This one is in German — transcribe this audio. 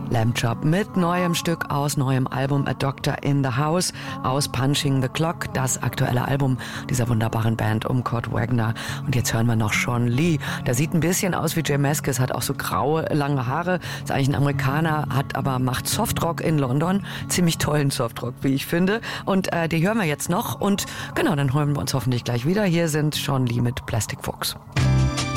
Lamb Chop mit neuem Stück aus neuem Album A Doctor in the House aus Punching the Clock, das aktuelle Album dieser wunderbaren Band um Kurt Wagner. Und jetzt hören wir noch Sean Lee. Der sieht ein bisschen aus wie Jay Mascis, hat auch so graue, lange Haare, ist eigentlich ein Amerikaner, macht Softrock in London. Ziemlich tollen Softrock, wie ich finde. Und die hören wir jetzt noch und genau, dann hören wir uns hoffentlich gleich wieder. Hier sind Sean Lee mit Plastic Folks.